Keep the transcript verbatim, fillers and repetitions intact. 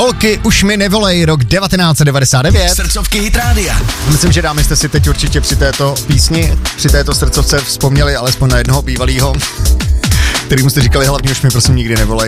Holky už mi nevolej, rok devatenáct set devadesát devět. Srdcovky Hit Rádia. Myslím, že dámy jste si teď určitě při této písni, při této srdcovce vzpomněli alespoň na jednoho bývalýho, kterýmu jste říkali, hlavně už mi prosím nikdy nevolej.